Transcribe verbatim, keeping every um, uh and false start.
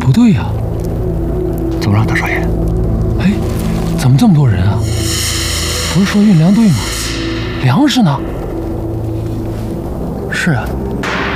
不对呀、啊， 怎么了，大少爷？ 哎，怎么这么多人啊？不是说运粮队吗？粮食呢？ 是啊，